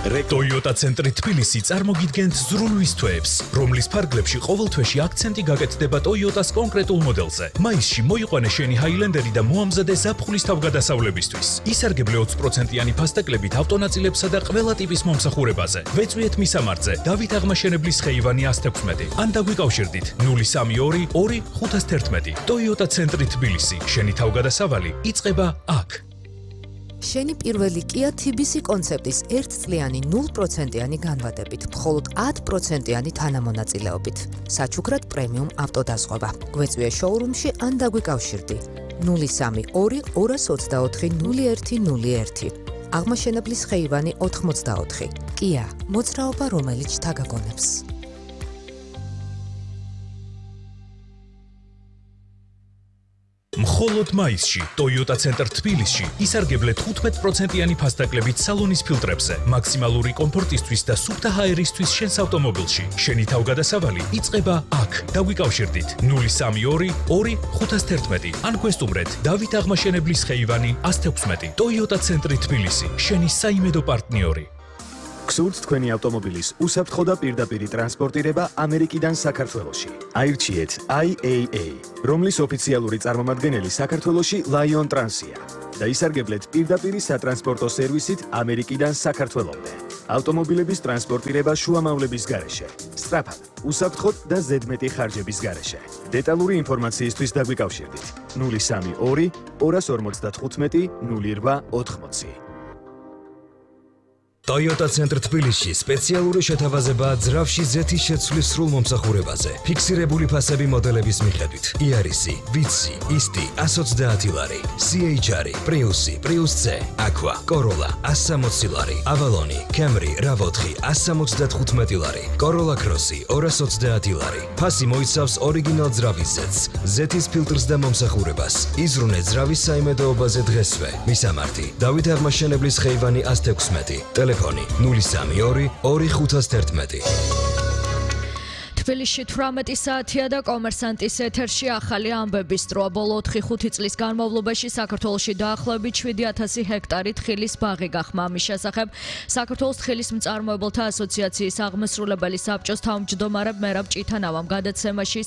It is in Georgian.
Toyota ცენტრი თბილისი წარმოგიდგენთ ზრუნვის თვეებს, რომლის ფარგლებში ყოველ თვეში აქცენტი გაკეთდება Toyota-ს კონკრეტულ მოდელზე. მაისში მოიყვანე შენი Highlander-ი და მოამზადე ზაფხულის თავგადასავლებისთვის. ისარგებლე 20%-იანი ფასტეკლებით ავტონაწილებსა და ყველა ტიპის მომსახურებაზე. ვეწვიეთ მისამართზე დავით აღმაშენებლის ხეივანი 116 ან დაგვიკავშირდით 032 2511. Toyota ცენტრი თბილისი. შენი თავგადასავალი იწყება აქ. შენი პირველი Kia TBC კონცეპტის 1 წლიანი 0%-იანი განვადებით, მხოლოდ 10%-იანი თანამონაწილეობით. საჩუქრად პრემიუმ ავტოდაზღობა. გვეწვიე შოურუმში ან დაგვიკავშირდი 032 224 0101. აღმაშენებლის ხეივანი 84. Kia, მოძრაობა რომელიც თაგაგონებს. მხოლოდ მაისში Toyota ცენტრ თბილისში ისარგებლე 15%-იანი ფასტეკლებით სალონის ფილტრებზე, მაქსიმალური კომფორტისთვის და სუფთა ჰაერისთვის შენს ავტომობილში. შენი თავგადასავალი იწყება აქ. დაგვიკავშირდით 032 2511 ან გვესტუმრეთ დავით აღმაშენებლის ხეივანი 116. Toyota ცენტრი თბილისი, შენი საიმედო პარტნიორი. გსურთ თქვენი ავტომობილის უსაფრთხო და პირდაპირი ტრანსპორტირება ამერიკიდან საქართველოში. აირჩიეთ IAA, რომლის ოფიციალური წარმომადგენელი საქართველოში Lion Trans-ია და ისარგებლეთ პირდაპირი სატრანსპორტო სერვისით ამერიკიდან საქართველომდე. ავტომობილების ტრანსპორტირება შუამავლების გარეშე, სწრაფად, უსაფრთხოდ და ზედმეტი ხარჯების გარეშე. დეტალური ინფორმაციისთვის დაგვიკავშირდით 032 255 0880. Toyota ცენტრ თბილისში სპეციალური შეთავაზებაა ძრავში ზეთის შეცვლის სრულ მომსახურებაზე. ფიქსირებული ფასები მოდელების მიხედვით. Iarisi, Vitsi, Isti, 120 ლარი, CHR, Prius, Prius C, Aqua, Corolla, 160 ლარი, Avalon, Camry, RAV4, 175 ლარი, Corolla Cross, 220 ლარი. ფასი მოიცავს ორიგინალ ძრავის ზეთს, ზეთის ფილტრს და მომსახურებას. იზრუნე ძრავის საიმედოობაზე დღესვე. მისამართი: დავით აღმაშენებლის ხეივანი 116. Telefoni 032 2511. თბილისში 18 საათია და კომერსანტის ეთერში ახალი ამბების დროა. ბოლო 4-5 წლის განმავლობაში საქართველოში დაახლოებით 7000 ჰექტარი თხილის ბაღი გახმა. ამის შესახებ საქართველოს თხილის მწარმოებელთა ასოციაციის აღმასრულებელი საბჭოს თავმჯდომარე მერაბ ჭითანავამ გადაცემაში